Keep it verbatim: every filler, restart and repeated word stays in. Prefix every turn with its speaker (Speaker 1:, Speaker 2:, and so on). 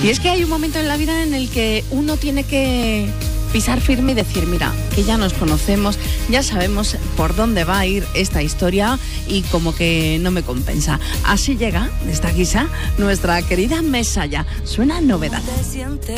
Speaker 1: Y es que hay un momento en la vida en el que uno tiene que pisar firme y decir, mira, que ya nos conocemos, ya sabemos por dónde va a ir esta historia y como que no me compensa. Así llega, de esta guisa, nuestra querida Mesalla. Suena Novedad.